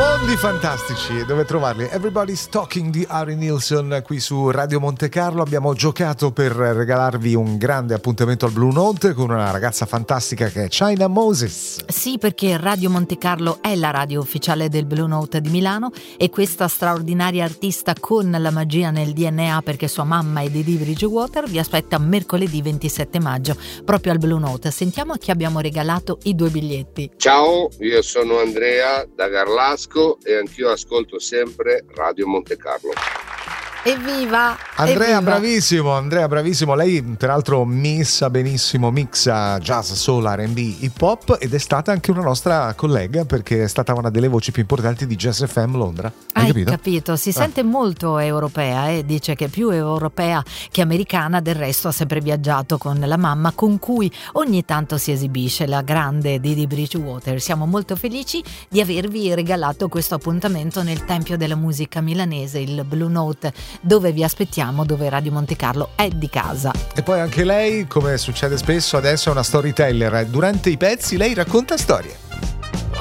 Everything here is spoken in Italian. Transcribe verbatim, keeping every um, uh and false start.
Mondi fantastici, dove trovarli? Everybody's Talking di Harry Nilsson qui su Radio Monte Carlo. Abbiamo giocato per regalarvi un grande appuntamento al Blue Note con una ragazza fantastica che è China Moses. Sì, perché Radio Monte Carlo è la radio ufficiale del Blue Note di Milano e questa straordinaria artista con la magia nel D N A, perché sua mamma è Dee Dee Bridgewater, vi aspetta mercoledì ventisette maggio proprio al Blue Note. Sentiamo a chi abbiamo regalato i due biglietti. Ciao, io sono Andrea da Garlasco e anch'io ascolto sempre Radio Monte Carlo. Evviva! Andrea, evviva. bravissimo, Andrea, bravissimo. Lei, peraltro, missa benissimo, mixa jazz, soul, R and B, hip hop ed è stata anche una nostra collega perché è stata una delle voci più importanti di Jazz F M Londra. Hai, Hai capito? capito? Si ah. sente molto europea e eh? dice che è più europea che americana, del resto ha sempre viaggiato con la mamma con cui ogni tanto si esibisce, la grande Dee Dee Bridgewater. Siamo molto felici di avervi regalato questo appuntamento nel Tempio della Musica milanese, il Blue Note, dove vi aspettiamo, dove Radio Monte Carlo è di casa. E poi anche lei, come succede spesso adesso, è una storyteller. Durante i pezzi lei racconta storie.